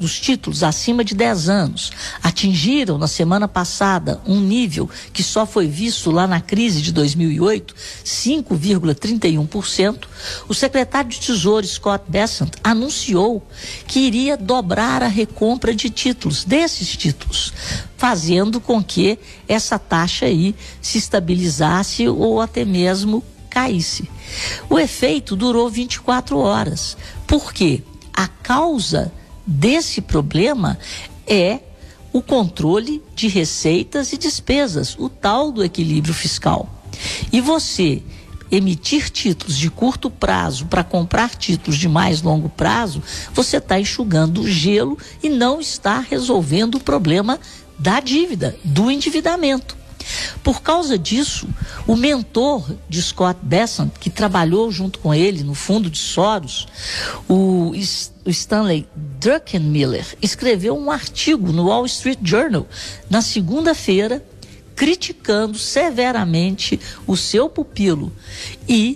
dos títulos acima de 10 anos atingiram na semana passada um nível que só foi visto lá na crise de 2008, 5,31%, o secretário de Tesouro Scott Bessent anunciou que iria dobrar a recompra de títulos, desses títulos, fazendo com que essa taxa aí se estabilizasse ou até mesmo caísse. O efeito durou 24 horas. Por quê? A causa desse problema é o controle de receitas e despesas, o tal do equilíbrio fiscal. E você emitir títulos de curto prazo para comprar títulos de mais longo prazo, você está enxugando o gelo e não está resolvendo o problema da dívida, do endividamento. Por causa disso, o mentor de Scott Bessent, que trabalhou junto com ele no fundo de Soros, o Stanley Druckenmiller, escreveu um artigo no Wall Street Journal na segunda-feira, criticando severamente o seu pupilo e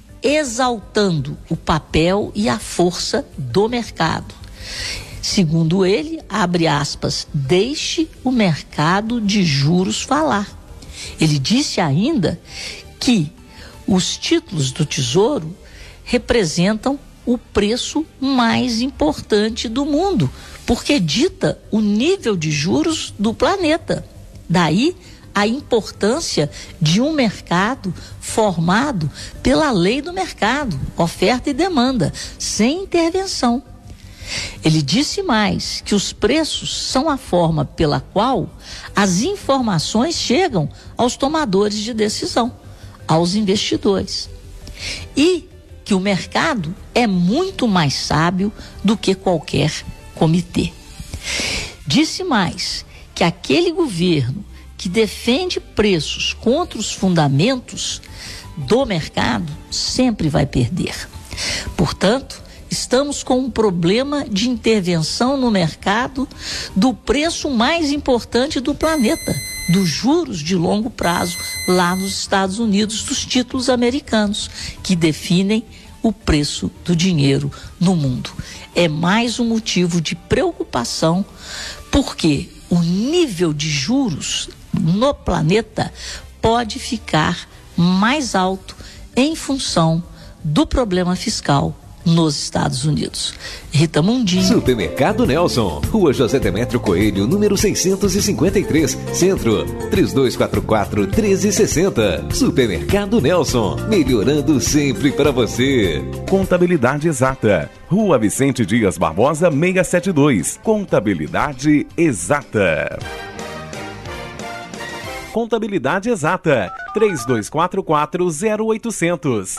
exaltando o papel e a força do mercado. Segundo ele, abre aspas, deixe o mercado de juros falar. Ele disse ainda que os títulos do Tesouro representam o preço mais importante do mundo, porque dita o nível de juros do planeta. Daí a importância de um mercado formado pela lei do mercado, oferta e demanda, sem intervenção. Ele disse mais que os preços são a forma pela qual as informações chegam aos tomadores de decisão, aos investidores. E que o mercado é muito mais sábio do que qualquer comitê. Disse mais que aquele governo que defende preços contra os fundamentos do mercado sempre vai perder. Portanto, estamos com um problema de intervenção no mercado do preço mais importante do planeta, dos juros de longo prazo lá nos Estados Unidos, dos títulos americanos, que definem o preço do dinheiro no mundo. É mais um motivo de preocupação, porque o nível de juros no planeta pode ficar mais alto em função do problema fiscal nos Estados Unidos. Rita Mundim. Supermercado Nelson, Rua José Demétrio Coelho, número 653, Centro, 3244-1360. Supermercado Nelson, melhorando sempre para você. Contabilidade Exata, Rua Vicente Dias Barbosa, 672. Contabilidade Exata. Contabilidade Exata, 3244-0800,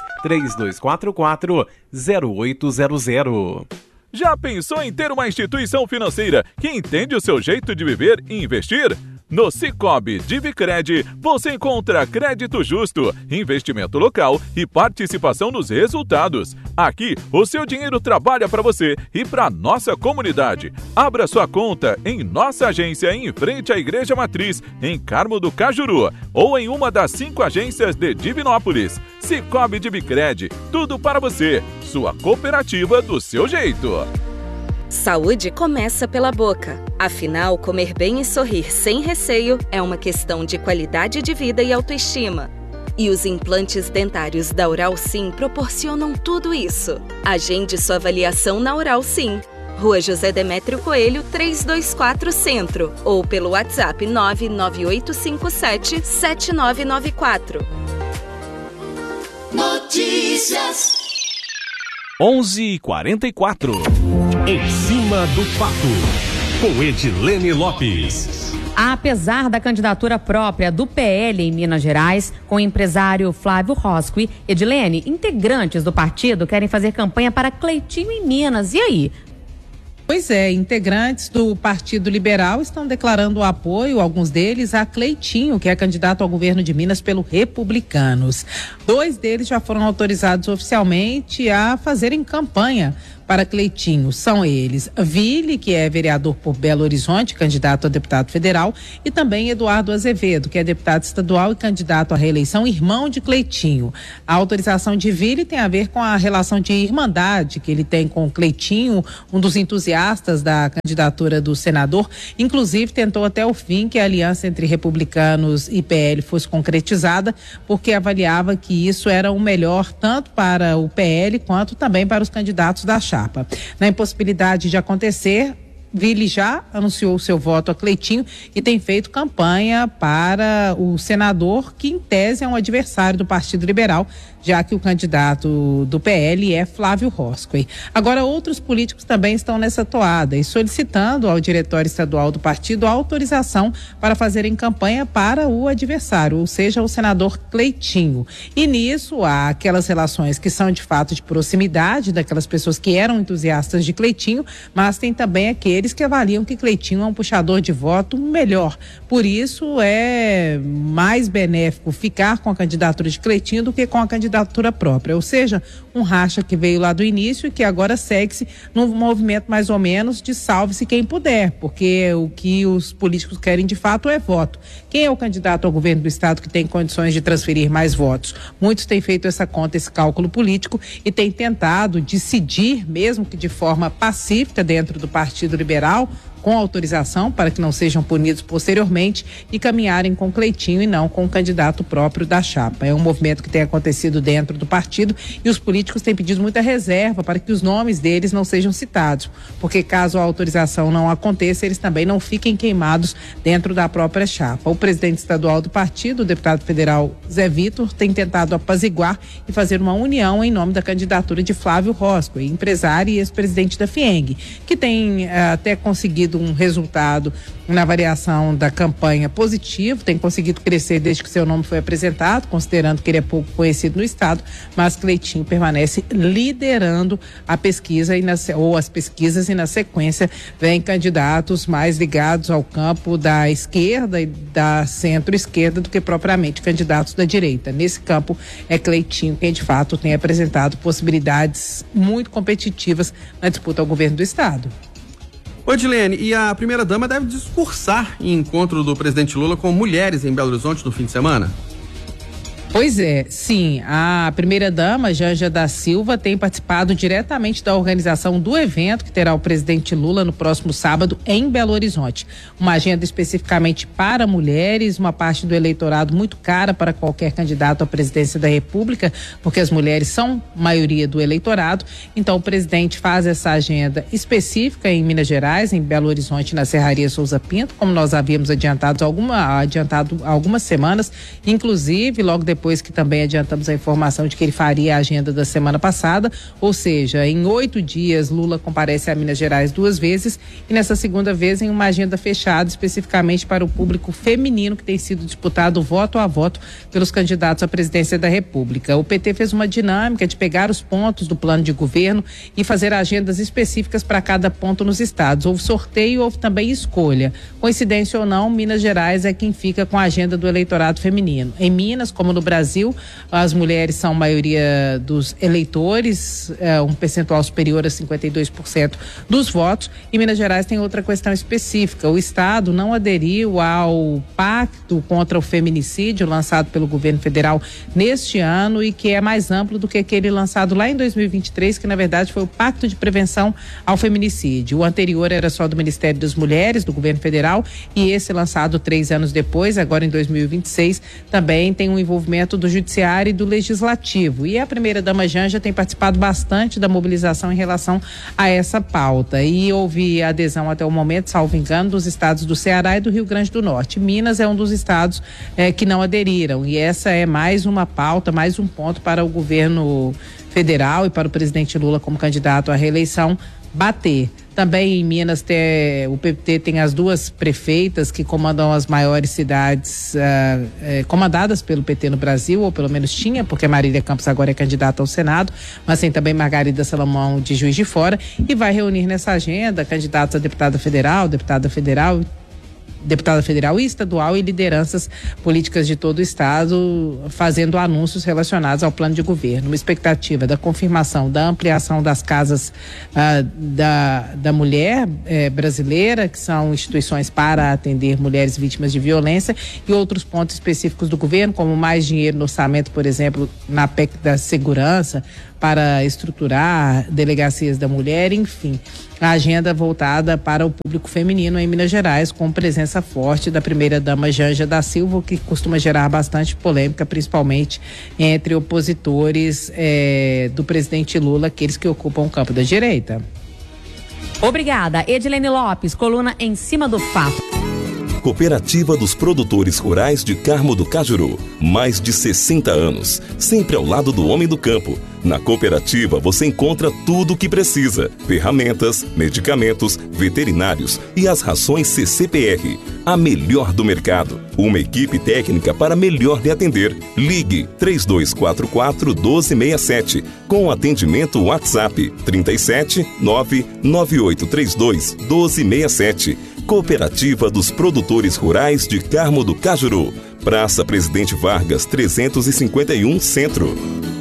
3244-0800. Já pensou em ter uma instituição financeira que entende o seu jeito de viver e investir? No Sicoob Divicred, você encontra crédito justo, investimento local e participação nos resultados. Aqui, o seu dinheiro trabalha para você e para nossa comunidade. Abra sua conta em nossa agência em frente à Igreja Matriz, em Carmo do Cajuru, ou em uma das 5 agências de Divinópolis. Sicoob Divicred, tudo para você. Sua cooperativa do seu jeito. Saúde começa pela boca. Afinal, comer bem e sorrir sem receio é uma questão de qualidade de vida e autoestima. E os implantes dentários da Oral Sim proporcionam tudo isso. Agende sua avaliação na Oral Sim. Rua José Demétrio Coelho, 324 Centro. Ou pelo WhatsApp 99857-7994. Notícias 11h44. Em cima do fato, com Edilene Lopes. Apesar da candidatura própria do PL em Minas Gerais, com o empresário Flávio Rosqui, Edilene, integrantes do partido querem fazer campanha para Cleitinho em Minas. E aí? Pois é, integrantes do Partido Liberal estão declarando o apoio, alguns deles, a Cleitinho, que é candidato ao governo de Minas pelo Republicanos. 2 deles já foram autorizados oficialmente a fazerem campanha para Cleitinho são eles: Ville, que é vereador por Belo Horizonte, candidato a deputado federal, e também Eduardo Azevedo, que é deputado estadual e candidato à reeleição, irmão de Cleitinho. A autorização de Ville tem a ver com a relação de irmandade que ele tem com Cleitinho, um dos entusiastas da candidatura do senador. Inclusive, tentou até o fim que a aliança entre republicanos e PL fosse concretizada, porque avaliava que isso era o melhor tanto para o PL quanto também para os candidatos da chapa. Na impossibilidade de acontecer, Ville já anunciou seu voto a Cleitinho e tem feito campanha para o senador, que em tese é um adversário do Partido Liberal, já que o candidato do PL é Flávio Roscoe. Agora, outros políticos também estão nessa toada e solicitando ao diretório estadual do partido a autorização para fazerem campanha para o adversário, ou seja, o senador Cleitinho. E nisso há aquelas relações que são de fato de proximidade daquelas pessoas que eram entusiastas de Cleitinho, mas tem também aqueles que avaliam que Cleitinho é um puxador de voto melhor. Por isso é mais benéfico ficar com a candidatura de Cleitinho do que com a candidatura própria, ou seja, um racha que veio lá do início e que agora segue-se num movimento mais ou menos de salve-se quem puder, porque o que os políticos querem de fato é voto. Quem é o candidato ao governo do estado que tem condições de transferir mais votos? Muitos têm feito essa conta, esse cálculo político e têm tentado decidir, mesmo que de forma pacífica dentro do Partido Liberal, com autorização para que não sejam punidos posteriormente e caminharem com Cleitinho e não com o candidato próprio da chapa. É um movimento que tem acontecido dentro do partido e os políticos têm pedido muita reserva para que os nomes deles não sejam citados, porque caso a autorização não aconteça, eles também não fiquem queimados dentro da própria chapa. O presidente estadual do partido, o deputado federal Zé Vitor, tem tentado apaziguar e fazer uma união em nome da candidatura de Flávio Roscoe, empresário e ex-presidente da FIENG, que tem até conseguido um resultado na variação da campanha positivo, tem conseguido crescer desde que seu nome foi apresentado, considerando que ele é pouco conhecido no estado, mas Cleitinho permanece liderando a pesquisa ou as pesquisas, e na sequência vem candidatos mais ligados ao campo da esquerda e da centro-esquerda do que propriamente candidatos da direita. Nesse campo é Cleitinho quem de fato tem apresentado possibilidades muito competitivas na disputa ao governo do estado. Ô Edilene, e a primeira-dama deve discursar em encontro do presidente Lula com mulheres em Belo Horizonte no fim de semana? Pois é, sim, a primeira-dama, Janja da Silva, tem participado diretamente da organização do evento que terá o presidente Lula no próximo sábado em Belo Horizonte. Uma agenda especificamente para mulheres, uma parte do eleitorado muito cara para qualquer candidato à presidência da República, porque as mulheres são maioria do eleitorado. Então o presidente faz essa agenda específica em Minas Gerais, em Belo Horizonte, na Serraria Souza Pinto, como nós havíamos adiantado algumas semanas, inclusive logo depois que também adiantamos a informação de que ele faria a agenda da semana passada, ou seja, em 8 dias Lula comparece a Minas Gerais 2 vezes e nessa segunda vez em uma agenda fechada especificamente para o público feminino que tem sido disputado voto a voto pelos candidatos à presidência da República. O PT fez uma dinâmica de pegar os pontos do plano de governo e fazer agendas específicas para cada ponto nos estados. Houve sorteio, houve também escolha. Coincidência ou não, Minas Gerais é quem fica com a agenda do eleitorado feminino. Em Minas, como no Brasil, as mulheres são a maioria dos eleitores, um percentual superior a 52% dos votos, e Minas Gerais tem outra questão específica. O estado não aderiu ao pacto contra o feminicídio lançado pelo governo federal neste ano e que é mais amplo do que aquele lançado lá em 2023, que na verdade foi o Pacto de Prevenção ao Feminicídio. O anterior era só do Ministério das Mulheres, do governo federal, e esse lançado 3 anos depois, agora em 2026, também tem um envolvimento do Judiciário e do Legislativo. E a primeira-dama Janja tem participado bastante da mobilização em relação a essa pauta. E houve adesão até o momento, salvo engano, dos estados do Ceará e do Rio Grande do Norte. Minas é um dos estados que não aderiram. E essa é mais uma pauta, mais um ponto para o governo federal e para o presidente Lula como candidato à reeleição bater. Também em Minas o PT tem as 2 prefeitas que comandam as maiores cidades comandadas pelo PT no Brasil, ou pelo menos tinha, porque a Marília Campos agora é candidata ao Senado, mas tem também Margarida Salomão de Juiz de Fora, e vai reunir nessa agenda candidatos a deputada federal deputada federal e estadual e lideranças políticas de todo o estado fazendo anúncios relacionados ao plano de governo. Uma expectativa da confirmação da ampliação das casas da mulher brasileira, que são instituições para atender mulheres vítimas de violência, e outros pontos específicos do governo, como mais dinheiro no orçamento, por exemplo, na PEC da segurança, para estruturar delegacias da mulher, enfim, a agenda voltada para o público feminino em Minas Gerais, com presença forte da primeira-dama Janja da Silva, que costuma gerar bastante polêmica, principalmente entre opositores do presidente Lula, aqueles que ocupam o campo da direita. Obrigada, Edilene Lopes, coluna Em Cima do Fato. Cooperativa dos Produtores Rurais de Carmo do Cajuru. Mais de 60 anos, sempre ao lado do homem do campo. Na cooperativa você encontra tudo o que precisa: ferramentas, medicamentos, veterinários e as rações CCPR. A melhor do mercado. Uma equipe técnica para melhor lhe atender. Ligue 3244-1267 com atendimento WhatsApp 37 99832 1267. Cooperativa dos Produtores Rurais de Carmo do Cajuru. Praça Presidente Vargas, 351 Centro.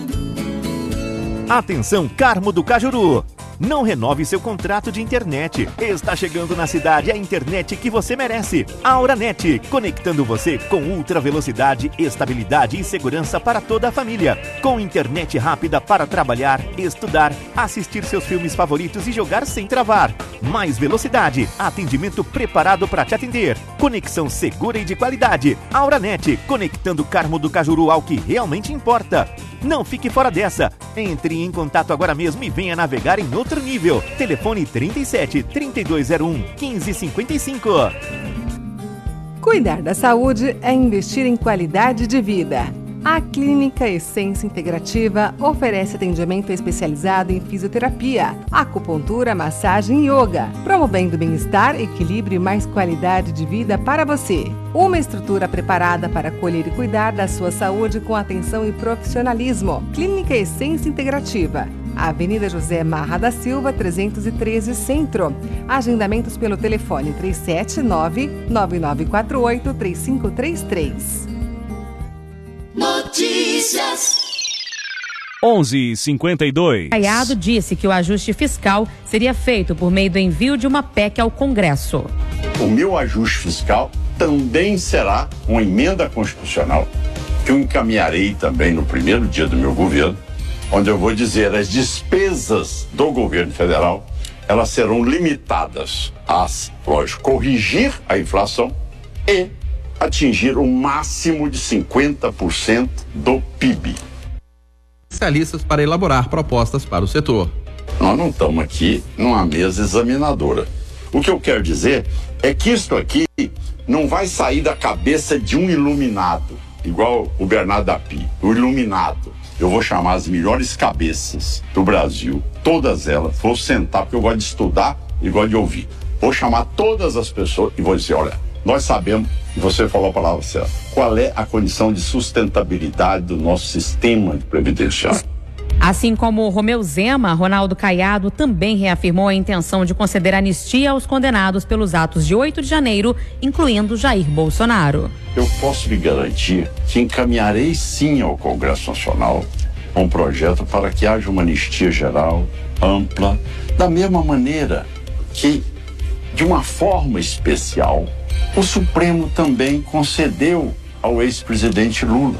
Atenção, Carmo do Cajuru! Não renove seu contrato de internet. Está chegando na cidade a internet que você merece. A Auranet, conectando você com ultra velocidade, estabilidade e segurança para toda a família. Com internet rápida para trabalhar, estudar, assistir seus filmes favoritos e jogar sem travar. Mais velocidade, atendimento preparado para te atender. Conexão segura e de qualidade. Auranet, conectando Carmo do Cajuru ao que realmente importa. Não fique fora dessa. Entre em contato agora mesmo e venha navegar em outro nível. Telefone 37 3201 1555. Cuidar da saúde é investir em qualidade de vida. A Clínica Essência Integrativa oferece atendimento especializado em fisioterapia, acupuntura, massagem e yoga, promovendo bem-estar, equilíbrio e mais qualidade de vida para você. Uma estrutura preparada para acolher e cuidar da sua saúde com atenção e profissionalismo. Clínica Essência Integrativa. Avenida José Marra da Silva, 313 Centro. Agendamentos pelo telefone 379-9948-3533. Notícias. 11h52. Caiado disse que o ajuste fiscal seria feito por meio do envio de uma PEC ao Congresso. O meu ajuste fiscal também será uma emenda constitucional que eu encaminharei também no primeiro dia do meu governo, onde eu vou dizer as despesas do governo federal, elas serão limitadas a, lógico, corrigir a inflação e atingir o máximo de 50% do PIB. Especialistas para elaborar propostas para o setor. Nós não estamos aqui numa mesa examinadora. O que eu quero dizer é que isto aqui não vai sair da cabeça de um iluminado, igual o Bernardo Api, o iluminado. Eu vou chamar as melhores cabeças do Brasil, todas elas, vou sentar, porque eu gosto de estudar e gosto de ouvir. Vou chamar todas as pessoas e vou dizer, olha, nós sabemos, e você falou a palavra certa, qual é a condição de sustentabilidade do nosso sistema previdenciário. Assim como Romeu Zema, Ronaldo Caiado também reafirmou a intenção de conceder anistia aos condenados pelos atos de 8 de janeiro, incluindo Jair Bolsonaro. Eu posso lhe garantir que encaminharei sim ao Congresso Nacional um projeto para que haja uma anistia geral, ampla, da mesma maneira que, de uma forma especial, o Supremo também concedeu ao ex-presidente Lula.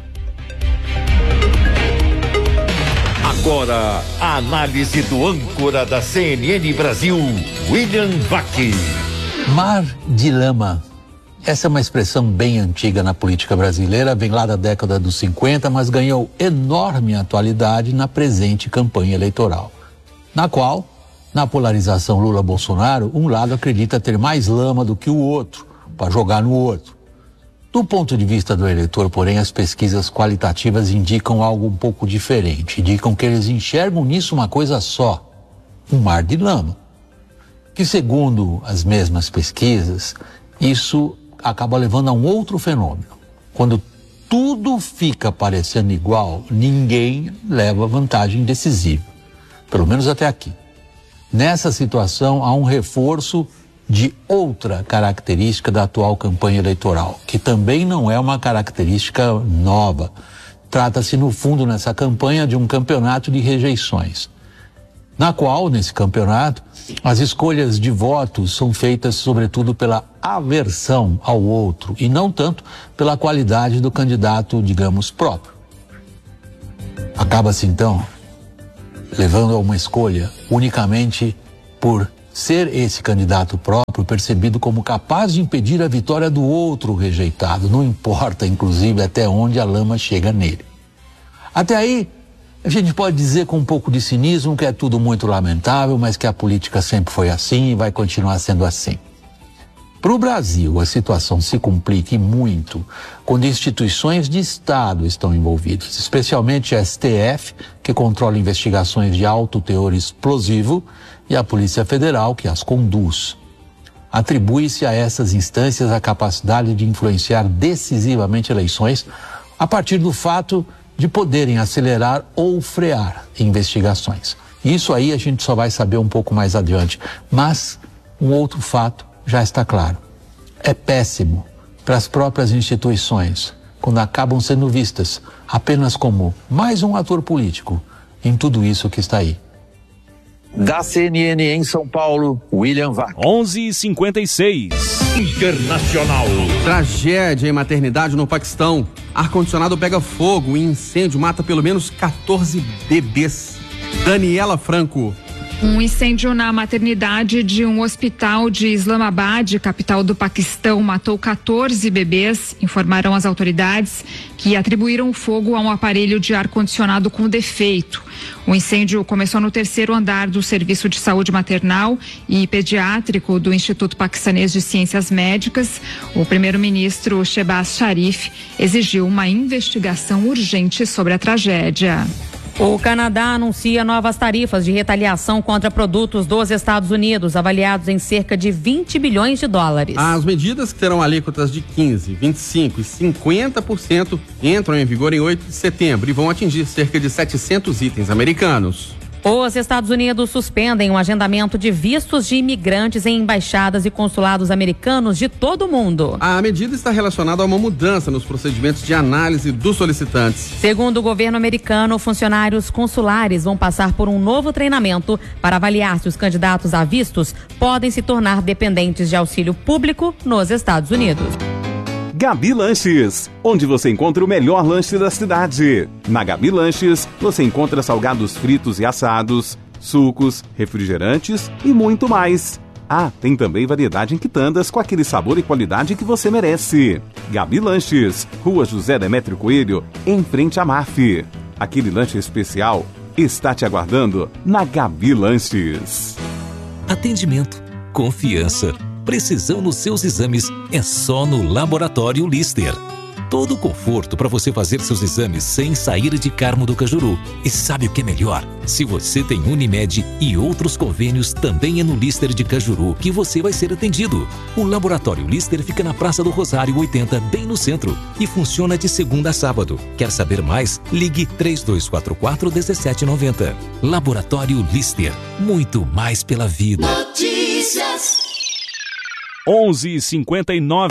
Agora, a análise do âncora da CNN Brasil, William Vac. Mar de lama. Essa é uma expressão bem antiga na política brasileira, vem lá da década dos 50, mas ganhou enorme atualidade na presente campanha eleitoral, na qual, na polarização Lula-Bolsonaro, um lado acredita ter mais lama do que o outro, para jogar no outro. Do ponto de vista do eleitor, porém, as pesquisas qualitativas indicam algo um pouco diferente. Indicam que eles enxergam nisso uma coisa só, um mar de lama. Que, segundo as mesmas pesquisas, isso acaba levando a um outro fenômeno. Quando tudo fica parecendo igual, ninguém leva vantagem decisiva. Pelo menos até aqui. Nessa situação, há um reforço de outra característica da atual campanha eleitoral, que também não é uma característica nova. Trata-se, no fundo, nessa campanha, de um campeonato de rejeições, na qual, nesse campeonato, as escolhas de votos são feitas, sobretudo, pela aversão ao outro e não tanto pela qualidade do candidato, digamos, próprio. Acaba-se, então, levando a uma escolha unicamente por ser esse candidato próprio percebido como capaz de impedir a vitória do outro rejeitado, não importa, inclusive, até onde a lama chega nele. Até aí, a gente pode dizer com um pouco de cinismo que é tudo muito lamentável, mas que a política sempre foi assim e vai continuar sendo assim. Para o Brasil, a situação se complica muito quando instituições de Estado estão envolvidas, especialmente a STF, que controla investigações de alto teor explosivo, e a Polícia Federal, que as conduz. Atribui-se a essas instâncias a capacidade de influenciar decisivamente eleições a partir do fato de poderem acelerar ou frear investigações. Isso aí a gente só vai saber um pouco mais adiante. Mas um outro fato já está claro. É péssimo para as próprias instituições quando acabam sendo vistas apenas como mais um ator político em tudo isso que está aí. Da CNN em São Paulo, William Vac. 11h56. Internacional. Tragédia em maternidade no Paquistão. Ar-condicionado pega fogo e incêndio mata pelo menos 14 bebês. Daniela Franco. Um incêndio na maternidade de um hospital de Islamabad, capital do Paquistão, matou 14 bebês, informaram as autoridades, que atribuíram o fogo a um aparelho de ar-condicionado com defeito. O incêndio começou no 3º andar do Serviço de Saúde Maternal e Pediátrico do Instituto Paquistanês de Ciências Médicas. O primeiro-ministro Shehbaz Sharif exigiu uma investigação urgente sobre a tragédia. O Canadá anuncia novas tarifas de retaliação contra produtos dos Estados Unidos, avaliados em cerca de 20 bilhões de dólares. As medidas, que terão alíquotas de 15%, 25% e 50%, entram em vigor em 8 de setembro e vão atingir cerca de 700 itens americanos. Os Estados Unidos suspendem o agendamento de vistos de imigrantes em embaixadas e consulados americanos de todo o mundo. A medida está relacionada a uma mudança nos procedimentos de análise dos solicitantes. Segundo o governo americano, funcionários consulares vão passar por um novo treinamento para avaliar se os candidatos a vistos podem se tornar dependentes de auxílio público nos Estados Unidos. Gabi Lanches, onde você encontra o melhor lanche da cidade. Na Gabi Lanches, você encontra salgados fritos e assados, sucos, refrigerantes e muito mais. Ah, tem também variedade em quitandas com aquele sabor e qualidade que você merece. Gabi Lanches, Rua José Demétrio Coelho, em frente à MAF. Aquele lanche especial está te aguardando na Gabi Lanches. Atendimento, confiança, precisão nos seus exames é só no Laboratório Lister. Todo o conforto para você fazer seus exames sem sair de Carmo do Cajuru. E sabe o que é melhor? Se você tem Unimed e outros convênios, também é no Lister de Cajuru que você vai ser atendido. O Laboratório Lister fica na Praça do Rosário 80, bem no centro, e funciona de segunda a sábado. Quer saber mais? Ligue 3244-1790. Laboratório Lister, muito mais pela vida. Notícias. 11h59.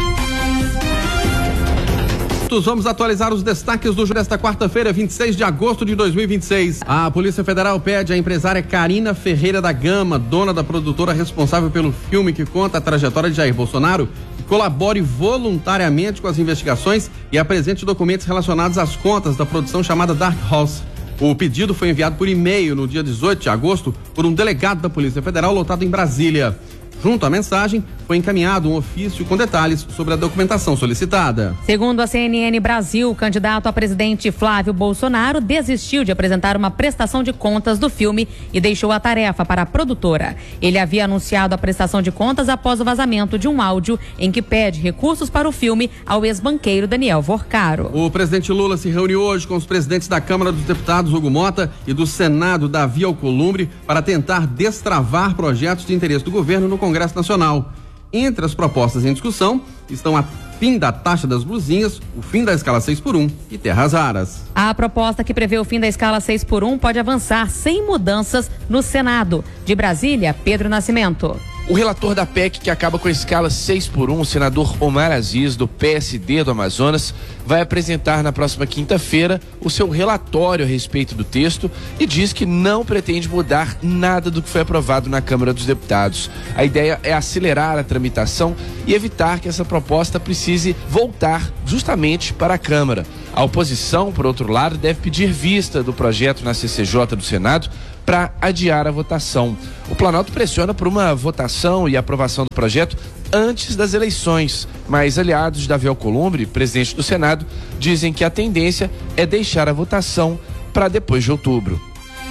Vamos atualizar os destaques do desta quarta-feira, 26 de agosto de 2026. A Polícia Federal pede à empresária Karina Ferreira da Gama, dona da produtora responsável pelo filme que conta a trajetória de Jair Bolsonaro, que colabore voluntariamente com as investigações e apresente documentos relacionados às contas da produção chamada Dark Horse. O pedido foi enviado por e-mail no dia 18 de agosto por um delegado da Polícia Federal lotado em Brasília. Junto à mensagem, foi encaminhado um ofício com detalhes sobre a documentação solicitada. Segundo a CNN Brasil, o candidato a presidente Flávio Bolsonaro desistiu de apresentar uma prestação de contas do filme e deixou a tarefa para a produtora. Ele havia anunciado a prestação de contas após o vazamento de um áudio em que pede recursos para o filme ao ex-banqueiro Daniel Vorcaro. O presidente Lula se reuniu hoje com os presidentes da Câmara dos Deputados, Hugo Mota, e do Senado, Davi Alcolumbre, para tentar destravar projetos de interesse do governo no Congresso Nacional. Entre as propostas em discussão estão a fim da taxa das blusinhas, o fim da escala 6x1 e terras raras. A proposta que prevê o fim da escala 6x1 pode avançar sem mudanças no Senado. De Brasília, Pedro Nascimento. O relator da PEC, que acaba com a escala 6x1, o senador Omar Aziz, do PSD do Amazonas, vai apresentar na próxima quinta-feira o seu relatório a respeito do texto e diz que não pretende mudar nada do que foi aprovado na Câmara dos Deputados. A ideia é acelerar a tramitação e evitar que essa proposta precise voltar justamente para a Câmara. A oposição, por outro lado, deve pedir vista do projeto na CCJ do Senado para adiar a votação. O Planalto pressiona por uma votação e aprovação do projeto antes das eleições, mas aliados de Davi Alcolumbre, presidente do Senado, dizem que a tendência é deixar a votação para depois de outubro.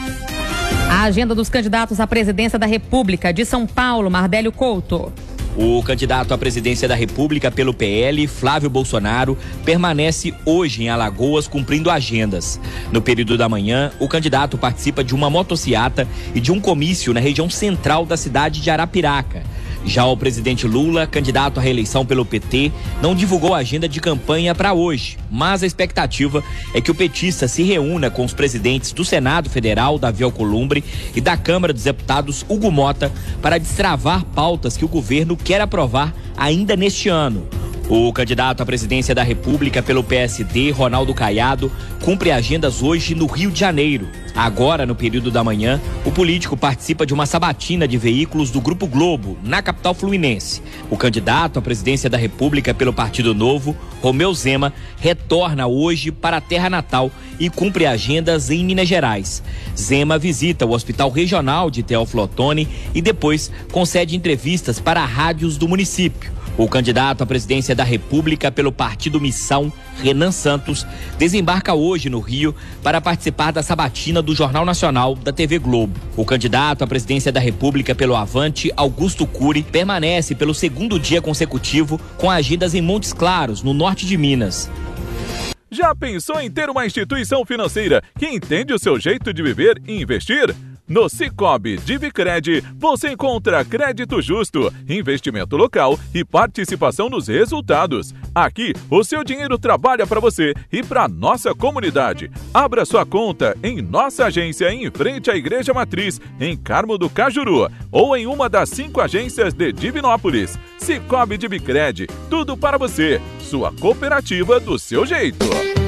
A agenda dos candidatos à presidência da República de São Paulo, Mardélio Couto. O candidato à presidência da República pelo PL, Flávio Bolsonaro, permanece hoje em Alagoas cumprindo agendas. No período da manhã, o candidato participa de uma motociata e de um comício na região central da cidade de Arapiraca. Já o presidente Lula, candidato à reeleição pelo PT, não divulgou a agenda de campanha para hoje, mas a expectativa é que o petista se reúna com os presidentes do Senado Federal, Davi Alcolumbre, e da Câmara dos Deputados, Hugo Mota, para destravar pautas que o governo quer aprovar ainda neste ano. O candidato à presidência da República pelo PSD, Ronaldo Caiado, cumpre agendas hoje no Rio de Janeiro. Agora, no período da manhã, o político participa de uma sabatina de veículos do Grupo Globo, na capital fluminense. O candidato à presidência da República pelo Partido Novo, Romeu Zema, retorna hoje para a terra natal e cumpre agendas em Minas Gerais. Zema visita o Hospital Regional de Teófilo Otoni e depois concede entrevistas para rádios do município. O candidato à presidência da República pelo Partido Missão, Renan Santos, desembarca hoje no Rio para participar da sabatina do Jornal Nacional da TV Globo. O candidato à presidência da República pelo Avante, Augusto Cury, permanece pelo segundo dia consecutivo com agendas em Montes Claros, no norte de Minas. Já pensou em ter uma instituição financeira que entende o seu jeito de viver e investir? No Sicoob Divicred, você encontra crédito justo, investimento local e participação nos resultados. Aqui, o seu dinheiro trabalha para você e para nossa comunidade. Abra sua conta em nossa agência em frente à Igreja Matriz, em Carmo do Cajuru, ou em uma das 5 agências de Divinópolis. Sicoob Divicred, tudo para você, sua cooperativa do seu jeito.